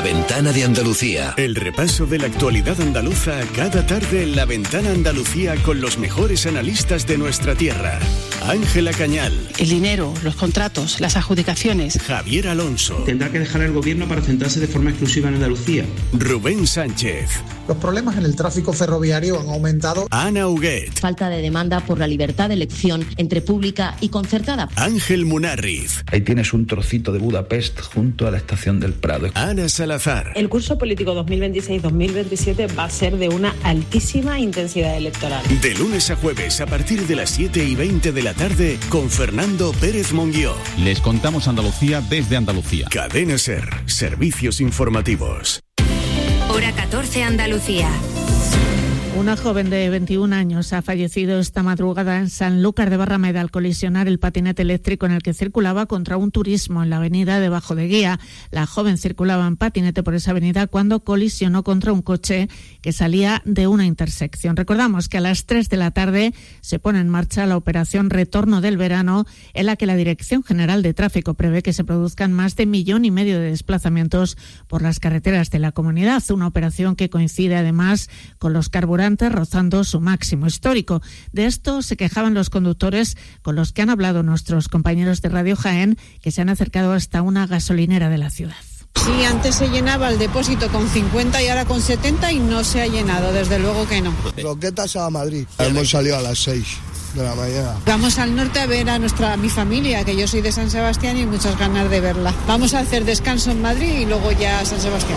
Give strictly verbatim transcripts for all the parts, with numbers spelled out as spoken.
Ventana de Andalucía. El repaso de la actualidad andaluza cada tarde en La Ventana Andalucía con los mejores analistas de nuestra tierra. Ángela Cañal. El dinero, los contratos, las adjudicaciones. Javier Alonso. Tendrá que dejar el gobierno para centrarse de forma exclusiva en Andalucía. Rubén Sánchez. Los problemas en el tráfico ferroviario han aumentado. Ana Huguet. Falta de demanda por la libertad de elección entre pública y concertada. Ángel Munarriz. Ahí tienes un trocito de Budapest junto a la estación del Prado. Ana Salazar. El curso político dos mil veintiséis dos mil veintisiete va a ser de una altísima intensidad electoral. De lunes a jueves a partir de las siete y veinte de la tarde con Fernando Pérez Monguió. Les contamos Andalucía desde Andalucía. Cadena SER. Servicios informativos. Hora catorce Andalucía. Una joven de veintiún años ha fallecido esta madrugada en Sanlúcar de Barrameda al colisionar el patinete eléctrico en el que circulaba contra un turismo en la avenida de Bajo de Guía. La joven circulaba en patinete por esa avenida cuando colisionó contra un coche que salía de una intersección. Recordamos que a las tres de la tarde se pone en marcha la operación Retorno del Verano, en la que la Dirección General de Tráfico prevé que se produzcan más de millón y medio de desplazamientos por las carreteras de la comunidad. Una operación que coincide además con los carburantes rozando su máximo histórico. De esto se quejaban los conductores con los que han hablado nuestros compañeros de Radio Jaén, que se han acercado hasta una gasolinera de la ciudad. Sí, antes se llenaba el depósito con cincuenta y ahora con setenta y no se ha llenado, desde luego que no. Roquetas a Madrid. Hemos salido a las seis de la mañana. Vamos al norte a ver a nuestra a mi familia, que yo soy de San Sebastián y muchas ganas de verla. Vamos a hacer descanso en Madrid y luego ya a San Sebastián.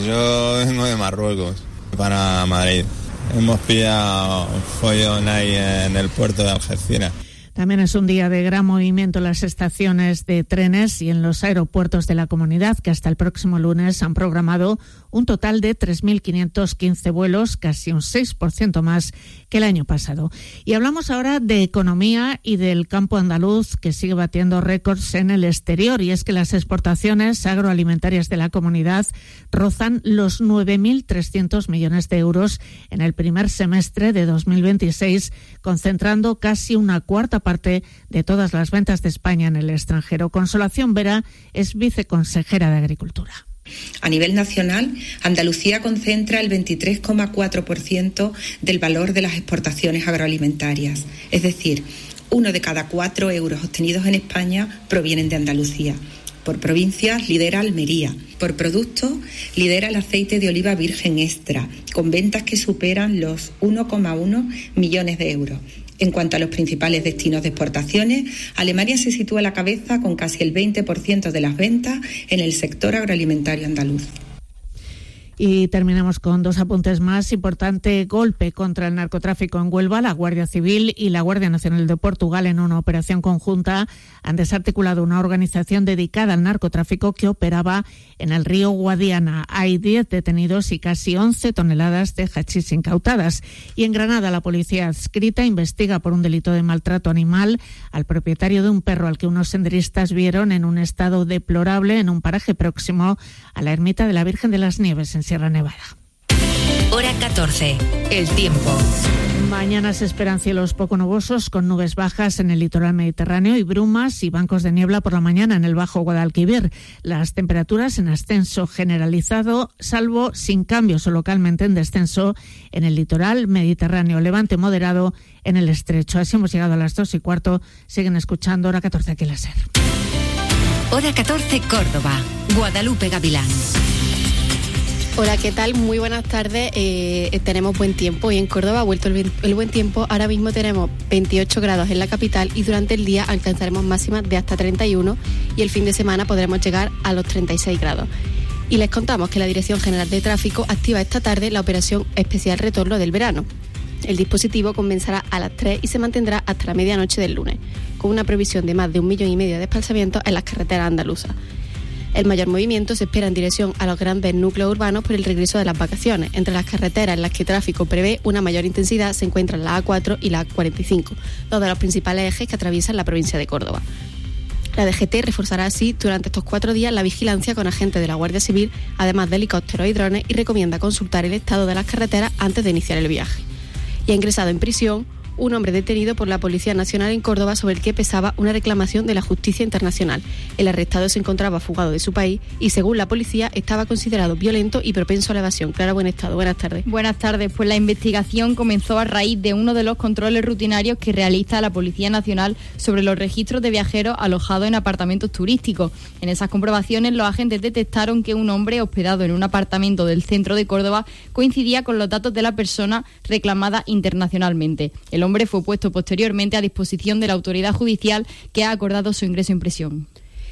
Yo vengo de Marruecos para Madrid. Hemos pillado follón ahí en el puerto de Algeciras. También es un día de gran movimiento en las estaciones de trenes y en los aeropuertos de la comunidad, que hasta el próximo lunes han programado un total de tres mil quinientos quince vuelos, casi un seis por ciento más que el año pasado. Y hablamos ahora de economía y del campo andaluz, que sigue batiendo récords en el exterior, y es que las exportaciones agroalimentarias de la comunidad rozan los nueve mil trescientos millones de euros en el primer semestre de dos mil veintiséis, concentrando casi una cuarta parte de todas las ventas de España en el extranjero. Consolación Vera es viceconsejera de Agricultura. A nivel nacional, Andalucía concentra el veintitrés coma cuatro por ciento del valor de las exportaciones agroalimentarias. Es decir, uno de cada cuatro euros obtenidos en España provienen de Andalucía. Por provincias lidera Almería. Por producto lidera el aceite de oliva virgen extra, con ventas que superan los uno coma uno millones de euros. En cuanto a los principales destinos de exportaciones, Alemania se sitúa a la cabeza con casi el veinte por ciento de las ventas en el sector agroalimentario andaluz. Y terminamos con dos apuntes más. Importante golpe contra el narcotráfico en Huelva. La Guardia Civil y la Guardia Nacional de Portugal, en una operación conjunta, han desarticulado una organización dedicada al narcotráfico que operaba en el río Guadiana. Hay diez detenidos y casi once toneladas de hachís incautadas. Y en Granada, la policía adscrita investiga por un delito de maltrato animal al propietario de un perro al que unos senderistas vieron en un estado deplorable en un paraje próximo a la ermita de la Virgen de las Nieves, en Sierra Nevada. Hora catorce. El tiempo. Mañana se esperan cielos poco nubosos con nubes bajas en el litoral mediterráneo y brumas y bancos de niebla por la mañana en el Bajo Guadalquivir. Las temperaturas en ascenso generalizado, salvo sin cambios o localmente en descenso en el litoral mediterráneo, levante moderado en el estrecho. Así hemos llegado a las dos y cuarto. Siguen escuchando Hora catorce aquí en la SER. Hora catorce Córdoba. Guadalupe Gavilán. Hola, ¿qué tal? Muy buenas tardes. Eh, tenemos buen tiempo y en Córdoba ha vuelto el, el buen tiempo. Ahora mismo tenemos veintiocho grados en la capital y durante el día alcanzaremos máximas de hasta treinta y uno y el fin de semana podremos llegar a los treinta y seis grados. Y les contamos que la Dirección General de Tráfico activa esta tarde la operación especial Retorno del Verano. El dispositivo comenzará a las tres y se mantendrá hasta la medianoche del lunes, con una previsión de más de un millón y medio de desplazamientos en las carreteras andaluzas. El mayor movimiento se espera en dirección a los grandes núcleos urbanos por el regreso de las vacaciones. Entre las carreteras en las que tráfico prevé una mayor intensidad se encuentran la A cuatro y la A cuarenta y cinco, dos de los principales ejes que atraviesan la provincia de Córdoba. La D G T reforzará así durante estos cuatro días la vigilancia con agentes de la Guardia Civil, además de helicópteros y drones, y recomienda consultar el estado de las carreteras antes de iniciar el viaje. Y ha ingresado en prisión un hombre detenido por la Policía Nacional en Córdoba sobre el que pesaba una reclamación de la justicia internacional. El arrestado se encontraba fugado de su país y, según la policía, estaba considerado violento y propenso a la evasión. Clara Buenestado, buenas tardes. Buenas tardes. Pues la investigación comenzó a raíz de uno de los controles rutinarios que realiza la Policía Nacional sobre los registros de viajeros alojados en apartamentos turísticos. En esas comprobaciones, los agentes detectaron que un hombre hospedado en un apartamento del centro de Córdoba coincidía con los datos de la persona reclamada internacionalmente. El hombre fue puesto posteriormente a disposición de la autoridad judicial, que ha acordado su ingreso en prisión.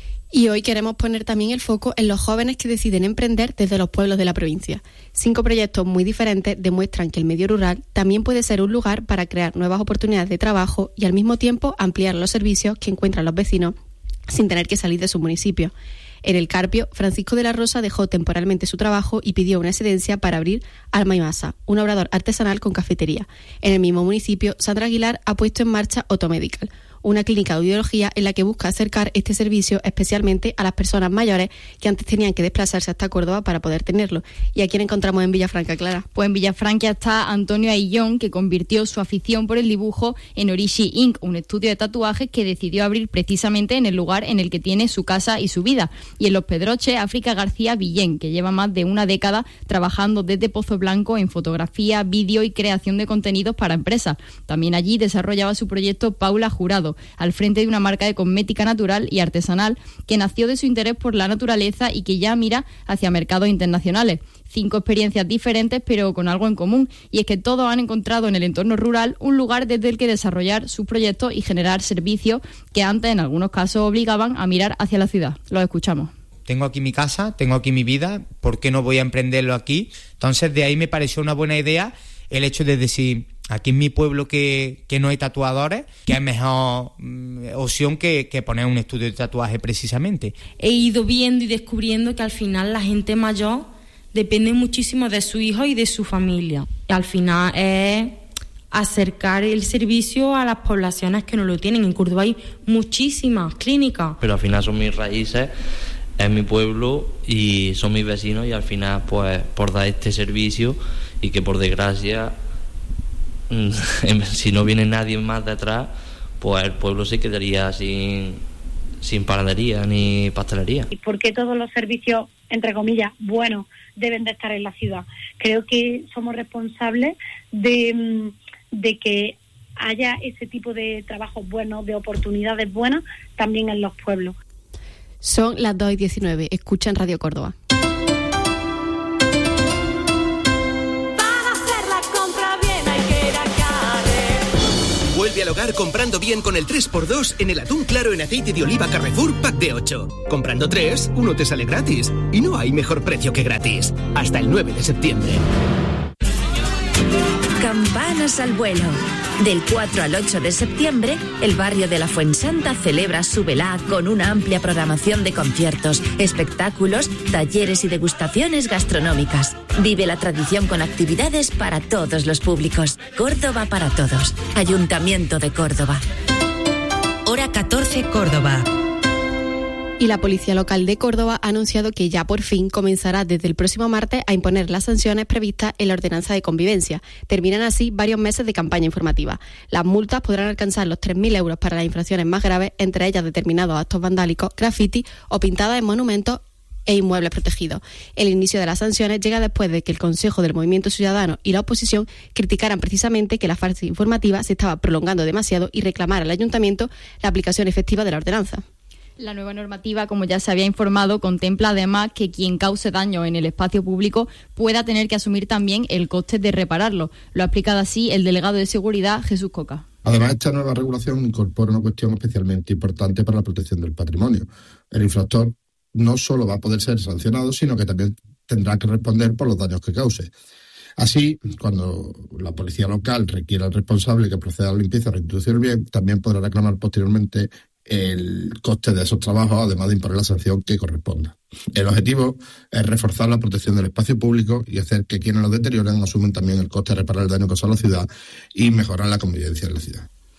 Y hoy queremos poner también el foco en los jóvenes que deciden emprender desde los pueblos de la provincia. Cinco proyectos muy diferentes demuestran que el medio rural también puede ser un lugar para crear nuevas oportunidades de trabajo y al mismo tiempo ampliar los servicios que encuentran los vecinos sin tener que salir de su municipio. En el Carpio, Francisco de la Rosa dejó temporalmente su trabajo y pidió una excedencia para abrir Alma y Masa, un obrador artesanal con cafetería. En el mismo municipio, Sandra Aguilar ha puesto en marcha Automedical, una clínica de audiología en la que busca acercar este servicio especialmente a las personas mayores que antes tenían que desplazarse hasta Córdoba para poder tenerlo. ¿Y a quién encontramos en Villafranca, Clara? Pues en Villafranca está Antonio Aillón, que convirtió su afición por el dibujo en Orishi Incorporated, un estudio de tatuajes que decidió abrir precisamente en el lugar en el que tiene su casa y su vida. Y en Los Pedroches, África García Villén, que lleva más de una década trabajando desde Pozo Blanco en fotografía, vídeo y creación de contenidos para empresas. También allí desarrollaba su proyecto Paula Jurado, al frente de una marca de cosmética natural y artesanal que nació de su interés por la naturaleza y que ya mira hacia mercados internacionales. Cinco experiencias diferentes, pero con algo en común, y es que todos han encontrado en el entorno rural un lugar desde el que desarrollar sus proyectos y generar servicios que antes, en algunos casos, obligaban a mirar hacia la ciudad. Los escuchamos. Tengo aquí mi casa, tengo aquí mi vida, ¿por qué no voy a emprenderlo aquí? Entonces, de ahí me pareció una buena idea el hecho de decir, aquí en mi pueblo que, que no hay tatuadores, que es mejor mm, opción que, que poner un estudio de tatuaje precisamente. He ido viendo y descubriendo que al final la gente mayor depende muchísimo de su hijo y de su familia. Y al final es acercar el servicio a las poblaciones que no lo tienen. En Córdoba hay muchísimas clínicas. Pero al final son mis raíces, es mi pueblo y son mis vecinos, y al final pues por dar este servicio, y que por desgracia si no viene nadie más de atrás, pues el pueblo se quedaría sin, sin panadería ni pastelería. ¿Y por qué todos los servicios, entre comillas, buenos deben de estar en la ciudad? Creo que somos responsables de, de que haya ese tipo de trabajos buenos, de oportunidades buenas también en los pueblos. Son las dos y diecinueve. Escuchan Radio Córdoba. Vuelve al hogar comprando bien con el tres por dos en el atún claro en aceite de oliva Carrefour Pack de ocho. Comprando tres, uno te sale gratis. Y no hay mejor precio que gratis. Hasta el nueve de septiembre. Campanas al vuelo. Del cuatro al ocho de septiembre, el barrio de la Fuensanta celebra su velá con una amplia programación de conciertos, espectáculos, talleres y degustaciones gastronómicas. Vive la tradición con actividades para todos los públicos. Córdoba para todos. Ayuntamiento de Córdoba. Hora catorce, Córdoba. Y la Policía Local de Córdoba ha anunciado que ya por fin comenzará desde el próximo martes a imponer las sanciones previstas en la ordenanza de convivencia. Terminan así varios meses de campaña informativa. Las multas podrán alcanzar los tres mil euros para las infracciones más graves, entre ellas determinados actos vandálicos, graffiti o pintadas en monumentos e inmuebles protegidos. El inicio de las sanciones llega después de que el Consejo del Movimiento Ciudadano y la oposición criticaran precisamente que la fase informativa se estaba prolongando demasiado y reclamara al Ayuntamiento la aplicación efectiva de la ordenanza. La nueva normativa, como ya se había informado, contempla además que quien cause daño en el espacio público pueda tener que asumir también el coste de repararlo. Lo ha explicado así el delegado de Seguridad, Jesús Coca. Además, esta nueva regulación incorpora una cuestión especialmente importante para la protección del patrimonio. El infractor no solo va a poder ser sancionado, sino que también tendrá que responder por los daños que cause. Así, cuando la policía local requiera al responsable que proceda a la limpieza o reintroducir el bien, también podrá reclamar posteriormente el coste de esos trabajos, además de imponer la sanción que corresponda. El objetivo es reforzar la protección del espacio público y hacer que quienes lo deterioren asumen también el coste de reparar el daño causado a la ciudad y mejorar la convivencia en la ciudad.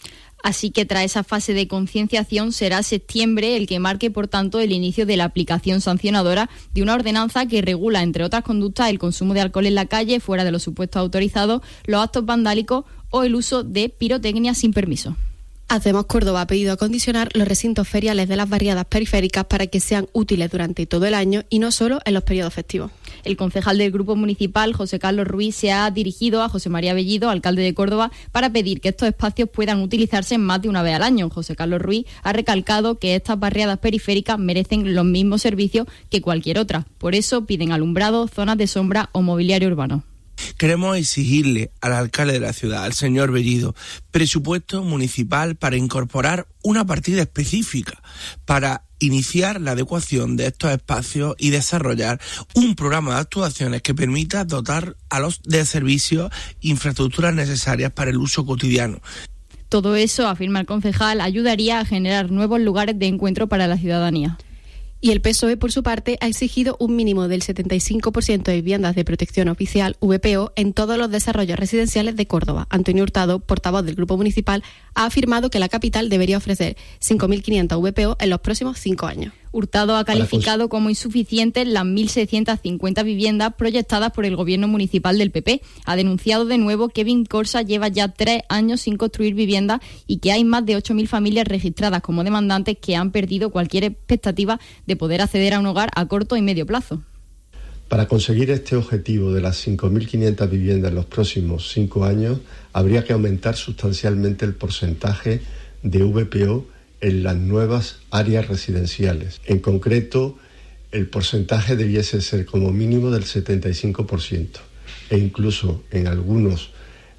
Así que tras esa fase de concienciación será septiembre el que marque, por tanto, el inicio de la aplicación sancionadora de una ordenanza que regula, entre otras conductas, el consumo de alcohol en la calle, fuera de los supuestos autorizados, los actos vandálicos o el uso de pirotecnia sin permiso. Hacemos Córdoba ha pedido acondicionar los recintos feriales de las barriadas periféricas para que sean útiles durante todo el año y no solo en los periodos festivos. El concejal del Grupo Municipal, José Carlos Ruiz, se ha dirigido a José María Bellido, alcalde de Córdoba, para pedir que estos espacios puedan utilizarse más de una vez al año. José Carlos Ruiz ha recalcado que estas barriadas periféricas merecen los mismos servicios que cualquier otra. Por eso piden alumbrado, zonas de sombra o mobiliario urbano. Queremos exigirle al alcalde de la ciudad, al señor Bellido, presupuesto municipal para incorporar una partida específica para iniciar la adecuación de estos espacios y desarrollar un programa de actuaciones que permita dotar a los de servicios e infraestructuras necesarias para el uso cotidiano. Todo eso, afirma el concejal, ayudaría a generar nuevos lugares de encuentro para la ciudadanía. Y el P S O E, por su parte, ha exigido un mínimo del setenta y cinco por ciento de viviendas de protección oficial, V P O, en todos los desarrollos residenciales de Córdoba. Antonio Hurtado, portavoz del Grupo Municipal, ha afirmado que la capital debería ofrecer cinco mil quinientas V P O en los próximos cinco años. Hurtado ha calificado como insuficientes las mil seiscientas cincuenta viviendas proyectadas por el Gobierno Municipal del P P. Ha denunciado de nuevo que Vincorsa lleva ya tres años sin construir viviendas y que hay más de ocho mil familias registradas como demandantes que han perdido cualquier expectativa de poder acceder a un hogar a corto y medio plazo. Para conseguir este objetivo de las cinco mil quinientas viviendas en los próximos cinco años, habría que aumentar sustancialmente el porcentaje de V P O en las nuevas áreas residenciales. En concreto, el porcentaje debiese ser como mínimo del setenta y cinco por ciento e incluso en algunas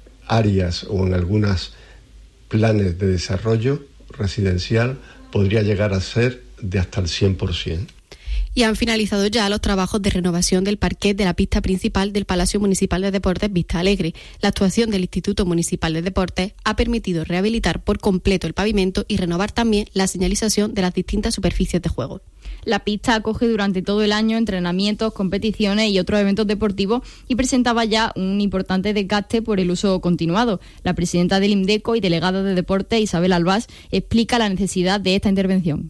áreas o en algunos planes de desarrollo residencial podría llegar a ser de hasta el cien por ciento. Y han finalizado ya los trabajos de renovación del parquet de la pista principal del Palacio Municipal de Deportes Vista Alegre. La actuación del Instituto Municipal de Deportes ha permitido rehabilitar por completo el pavimento y renovar también la señalización de las distintas superficies de juego. La pista acoge durante todo el año entrenamientos, competiciones y otros eventos deportivos y presentaba ya un importante desgaste por el uso continuado. La presidenta del IMDECO y delegada de Deportes, Isabel Albás, explica la necesidad de esta intervención.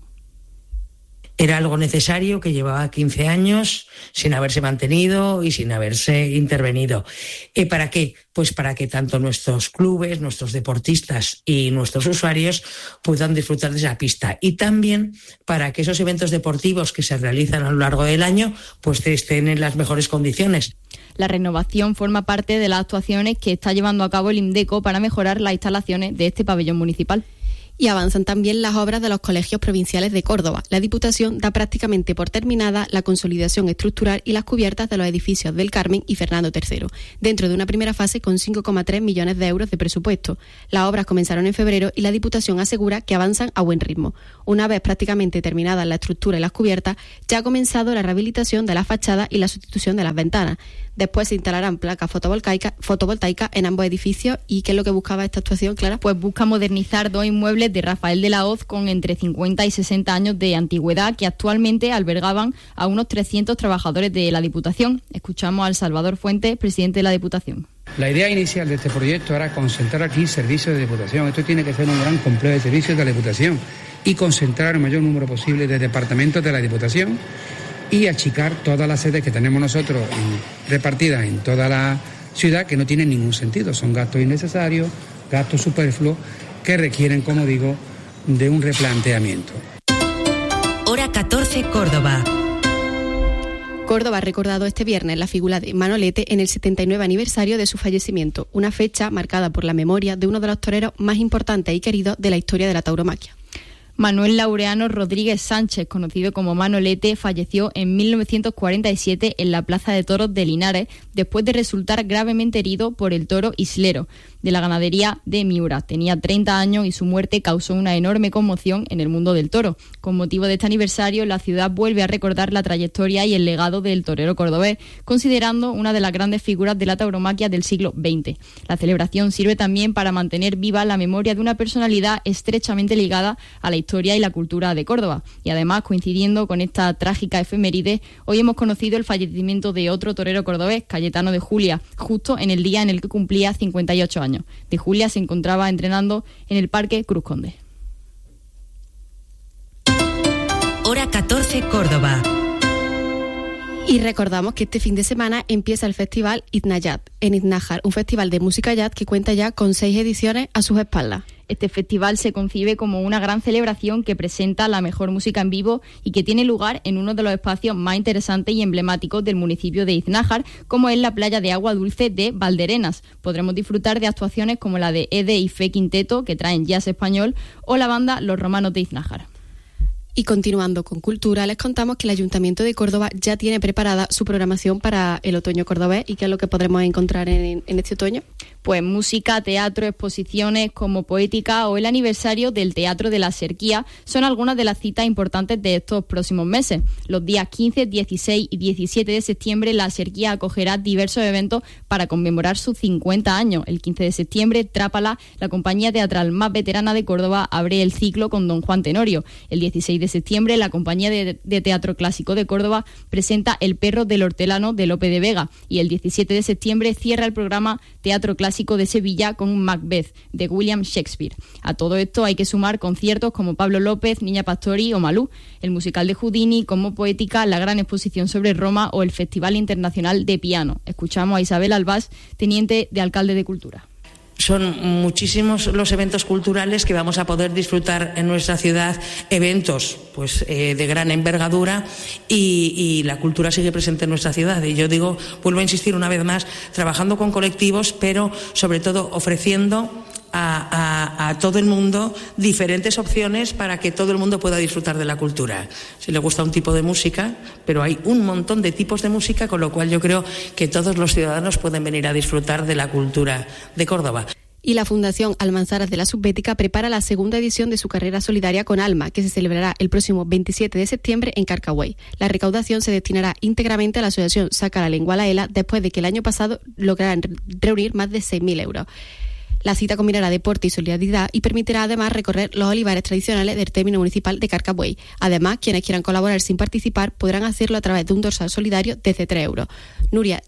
Era algo necesario que llevaba quince años sin haberse mantenido y sin haberse intervenido. ¿Y para qué? Pues para que tanto nuestros clubes, nuestros deportistas y nuestros usuarios puedan disfrutar de esa pista. Y también para que esos eventos deportivos que se realizan a lo largo del año pues estén en las mejores condiciones. La renovación forma parte de las actuaciones que está llevando a cabo el IMDECO para mejorar las instalaciones de este pabellón municipal. Y avanzan también las obras de los colegios provinciales de Córdoba. La Diputación da prácticamente por terminada la consolidación estructural y las cubiertas de los edificios del Carmen y Fernando tercero, dentro de una primera fase con cinco coma tres millones de euros de presupuesto. Las obras comenzaron en febrero y la Diputación asegura que avanzan a buen ritmo. Una vez prácticamente terminada la estructura y las cubiertas, ya ha comenzado la rehabilitación de las fachadas y la sustitución de las ventanas. Después se instalarán placas fotovoltaicas, fotovoltaicas en ambos edificios. ¿Y qué es lo que buscaba esta actuación, Clara? Pues busca modernizar dos inmuebles de Rafael de la Hoz con entre cincuenta y sesenta años de antigüedad que actualmente albergaban a unos trescientos trabajadores de la Diputación. Escuchamos al Salvador Fuentes, presidente de la Diputación. La idea inicial de este proyecto era concentrar aquí servicios de Diputación. Esto tiene que ser un gran complejo de servicios de la Diputación y concentrar el mayor número posible de departamentos de la Diputación y achicar todas las sedes que tenemos nosotros en, repartidas en toda la ciudad, que no tienen ningún sentido. Son gastos innecesarios, gastos superfluos que requieren, como digo, de un replanteamiento. Hora catorce, Córdoba. Córdoba ha recordado este viernes la figura de Manolete en el setenta y nueve aniversario de su fallecimiento, una fecha marcada por la memoria de uno de los toreros más importantes y queridos de la historia de la tauromaquia. Manuel Laureano Rodríguez Sánchez, conocido como Manolete, falleció en mil novecientos cuarenta y siete en la Plaza de Toros de Linares, después de resultar gravemente herido por el toro Islero, de la ganadería de Miura. Tenía treinta años y su muerte causó una enorme conmoción en el mundo del toro. Con motivo de este aniversario, la ciudad vuelve a recordar la trayectoria y el legado del torero cordobés, considerando una de las grandes figuras de la tauromaquia del siglo veinte. La celebración sirve también para mantener viva la memoria de una personalidad estrechamente ligada a la historia historia y la cultura de Córdoba. Y además, coincidiendo con esta trágica efeméride, hoy hemos conocido el fallecimiento de otro torero cordobés, Cayetano de Julia, justo en el día en el que cumplía cincuenta y ocho años. De Julia se encontraba entrenando en el Parque Cruz Conde. Hora catorce, Córdoba. Y recordamos que este fin de semana empieza el festival Itnayat en Iznájar, un festival de música jazz que cuenta ya con seis ediciones a sus espaldas. Este festival se concibe como una gran celebración que presenta la mejor música en vivo y que tiene lugar en uno de los espacios más interesantes y emblemáticos del municipio de Iznájar, como es la playa de agua dulce de Valderenas. Podremos disfrutar de actuaciones como la de Ede y Fe Quinteto, que traen jazz español, o la banda Los Romanos de Iznájar. Y continuando con cultura, les contamos que el Ayuntamiento de Córdoba ya tiene preparada su programación para el otoño cordobés. ¿Y qué es lo que podremos encontrar en, en este otoño? Pues música, teatro, exposiciones como Poética o el aniversario del Teatro de la Serquía son algunas de las citas importantes de estos próximos meses. Los días quince, dieciséis y diecisiete de septiembre la Serquía acogerá diversos eventos para conmemorar sus cincuenta años. El quince de septiembre, Trápala, la compañía teatral más veterana de Córdoba, abre el ciclo con Don Juan Tenorio. El dieciséis de septiembre, la compañía de, de teatro clásico de Córdoba presenta El perro del hortelano de Lope de Vega, y el diecisiete de septiembre cierra el programa Teatro Clásico de Sevilla con un Macbeth de William Shakespeare. A todo esto hay que sumar conciertos como Pablo López, Niña Pastori o Malú, el musical de Houdini, como Poética, la gran exposición sobre Roma o el Festival Internacional de Piano. Escuchamos a Isabel Albás, teniente de alcalde de Cultura. Son muchísimos los eventos culturales que vamos a poder disfrutar en nuestra ciudad, eventos pues eh, de gran envergadura, y, y la cultura sigue presente en nuestra ciudad. Y yo digo, vuelvo a insistir una vez más, trabajando con colectivos, pero sobre todo ofreciendo A, a, a todo el mundo diferentes opciones para que todo el mundo pueda disfrutar de la cultura. Si le gusta un tipo de música, pero hay un montón de tipos de música, con lo cual yo creo que todos los ciudadanos pueden venir a disfrutar de la cultura de Córdoba. Y la Fundación Almanzaras de la Subbética prepara la segunda edición de su carrera solidaria con Alma, que se celebrará el próximo veintisiete de septiembre en Carcagüey. La recaudación se destinará íntegramente a la asociación Saca la Lengua a la Ela, después de que el año pasado lograran reunir más de seis mil euros. La cita combinará deporte y solidaridad y permitirá además recorrer los olivares tradicionales del término municipal de Carcagüey. Además, quienes quieran colaborar sin participar podrán hacerlo a través de un dorsal solidario desde tres euros. Nuria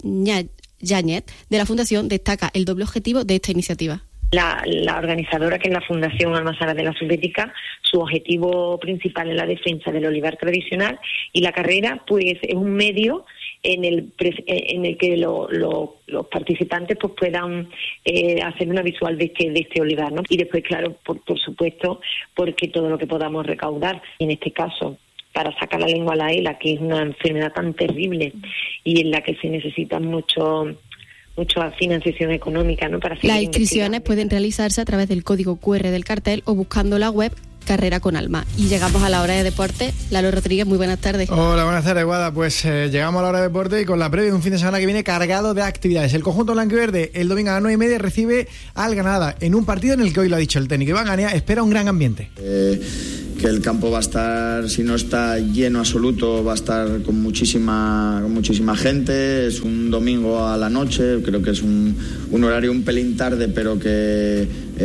Yáñez, de la Fundación, destaca el doble objetivo de esta iniciativa. La, la organizadora, que es la Fundación Almanzaras de la Subbética, su objetivo principal es la defensa del olivar tradicional, y la carrera pues es un medio en el en el que lo, lo, los participantes pues puedan eh, hacer una visual de este de este olivar, ¿no? Y después, claro, por, por supuesto, porque todo lo que podamos recaudar, en este caso para sacar la lengua a la ela, que es una enfermedad tan terrible y en la que se necesita mucho mucha financiación económica, ¿no? Para seguir Las inscripciones pueden realizarse a través del código cu erre del cartel o buscando la web Carrera con Alma. Y llegamos a la hora de deporte. Lalo Rodríguez, muy buenas tardes. Hola, buenas tardes, Guada. Pues eh, llegamos a la hora de deporte y con la previa de un fin de semana que viene cargado de actividades. El conjunto blanquiverde el domingo a las nueve y media recibe al Granada en un partido en el que hoy lo ha dicho el técnico Iván Ganea, espera un gran ambiente. Eh, que el campo va a estar, si no está lleno absoluto, va a estar con muchísima con muchísima gente. Es un domingo a la noche, creo que es un, un horario un pelín tarde, pero que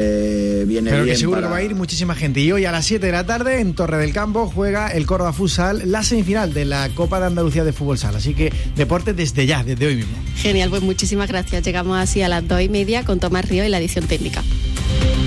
eh, viene pero bien. Que seguro para... que va a ir muchísima gente. Y hoy a las siete de la tarde en Torre del Campo juega el Córdoba Futsal la semifinal de la Copa de Andalucía de Fútbol Sala. Así que deporte desde ya, desde hoy mismo. Genial, pues muchísimas gracias. Llegamos así a las dos y media con Tomás Río y la edición técnica.